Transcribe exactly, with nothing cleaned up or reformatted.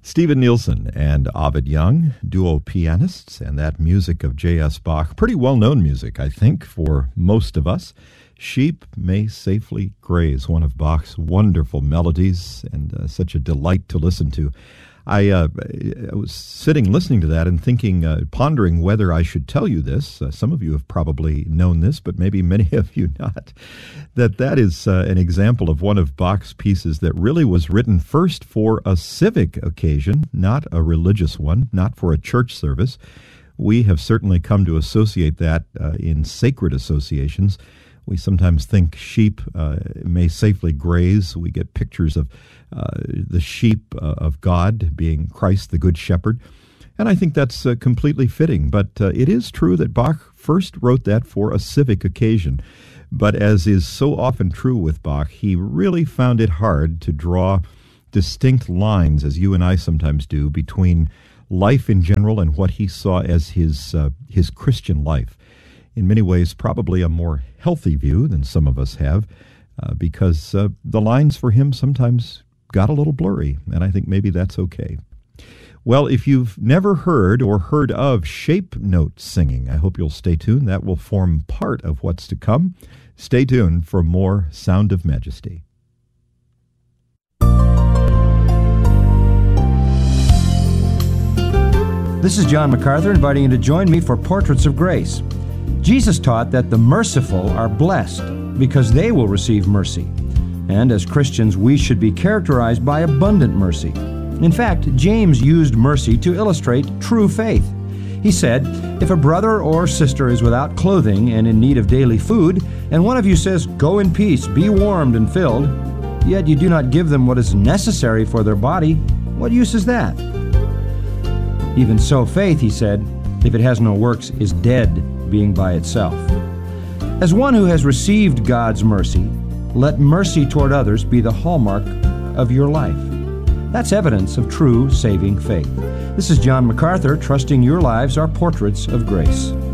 Stephen Nielsen and Ovid Young, duo pianists, and that music of J S. Bach, pretty well-known music, I think, for most of us. Sheep May Safely Graze, one of Bach's wonderful melodies, and uh, such a delight to listen to. I, uh, I was sitting listening to that and thinking, uh, pondering whether I should tell you this. Uh, some of you have probably known this, but maybe many of you not. That that is uh, an example of one of Bach's pieces that really was written first for a civic occasion, not a religious one, not for a church service. We have certainly come to associate that uh, in sacred associations. We sometimes think sheep uh, may safely graze. We get pictures of uh, the sheep uh, of God being Christ, the Good Shepherd. And I think that's uh, completely fitting. But uh, it is true that Bach first wrote that for a civic occasion. But as is so often true with Bach, he really found it hard to draw distinct lines, as you and I sometimes do, between life in general and what he saw as his uh, his Christian life. In many ways, probably a more healthy view than some of us have, uh, because uh, the lines for him sometimes got a little blurry, and I think maybe that's okay. Well, if you've never heard or heard of shape note singing, I hope you'll stay tuned. That will form part of what's to come. Stay tuned for more Sound of Majesty. This is John MacArthur inviting you to join me for Portraits of Grace. Jesus taught that the merciful are blessed because they will receive mercy. And as Christians, we should be characterized by abundant mercy. In fact, James used mercy to illustrate true faith. He said, "If a brother or sister is without clothing and in need of daily food, and one of you says, 'Go in peace, be warmed and filled,' yet you do not give them what is necessary for their body, what use is that? Even so, faith," he said, "if it has no works, is dead, being by itself." As one who has received God's mercy, let mercy toward others be the hallmark of your life. That's evidence of true saving faith. This is John MacArthur, trusting your lives are portraits of grace.